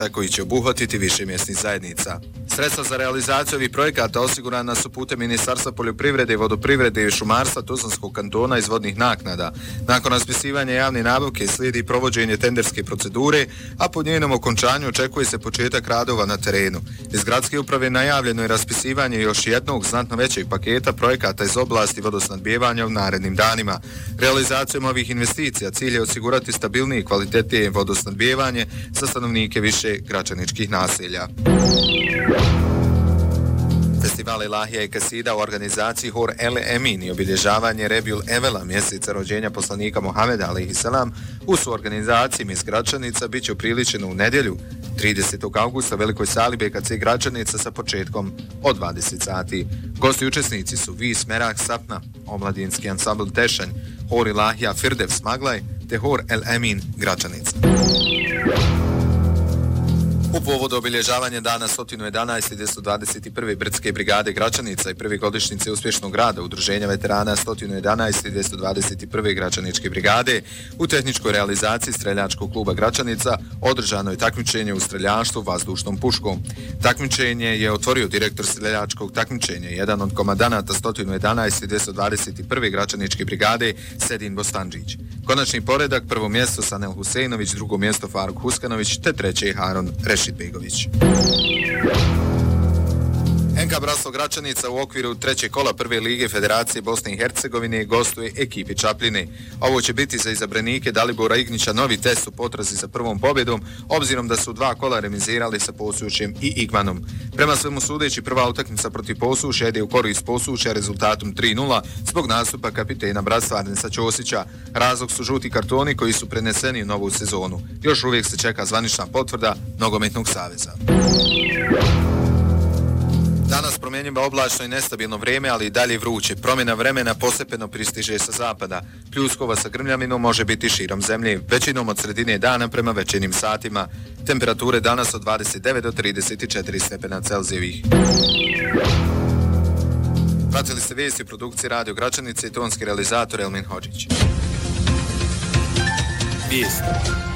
koji će obuhvatiti više mjesnih zajednica. Sredstva za realizaciju ovih projekata osigurana su putem Ministarstva poljoprivrede, vodoprivrede i šumarstva Tuzlanskog kantona iz vodnih naknada. Nakon raspisivanja javne nabavke slijedi provođenje tenderske procedure, a po njenom okončanju očekuje se početak radova na terenu. Iz gradske uprave najavljeno je raspisivanje još jednog znatno većeg paketa projekata iz oblasti vodosnadbijevanja u narednim danima. Realizacijom ovih investicija cilj je osigurati stabilnije i kvalitetnije vodosnadbijevanje za stanovnike više gračaničkih naselja. Festival Ilahija i Kasida u organizaciji Hor El Emin i obilježavanje Rebjul Evela, mjeseca rođenja poslanika Muhameda alejhiselam, u suorganizaciji Mis Gračanica bit će upriličeno u nedjelju 30. augusta u velikoj sali BKC Gračanica sa početkom od 20 sati. Gosti i učesnici su Vis Merak Sapna, omladinski ansambl Tešanj, Hor Ilahija Firdev Smaglaj te Hor El Emin Gračanica. U povodu obilježavanja dana 111. i 221. Brdske brigade Gračanica i prve godišnjice uspješnog rada Udruženja veterana 111. i 221. Gračaničke brigade u tehničkoj realizaciji Streljačkog kluba Gračanica održano je takmičenje u streljaštvu vazdušnom puškom. Takmičenje je otvorio direktor streljačkog takmičenja, jedan od komandanata 111. i 221. Gračaničke brigade Sedin Bostandžić. Konačni poredak: prvo mjesto Sanel Huseinović, drugo mjesto Faruk Huskanović te treće Haron Rešidbegović. NK Braslo Gračanica u okviru trećeg kola prve lige Federacije Bosne i Hercegovine gostuje ekipi Čapljine. Ovo će biti za izabranike Dalibora Ignića novi test u potrazi za prvom pobjedom, obzirom da su dva kola remizirali sa Posušjem i Igmanom. Prema svemu sudeći, prva utakmica protiv Posušja ide u korist Posušja rezultatom 3:0 zbog nastupa kapitena Bratstva Arnesa Ćosića. Razlog su žuti kartoni koji su preneseni u novu sezonu. Još uvijek se čeka zvanična potvrda Nogometnog saveza. Danas promjenjivo oblačno i nestabilno vrijeme, ali i dalje vruće. Promjena vremena postepeno pristiže sa zapada. Pljuskova sa grmljavinom može biti širom zemlje, većinom od sredine dana prema večernjim satima. Temperature danas od 29 do 34 stepena Celzijevih. Pratili ste vijesti u produkciji Radio Gračanice i tonski realizator Elmin Hodžić. Vijesti.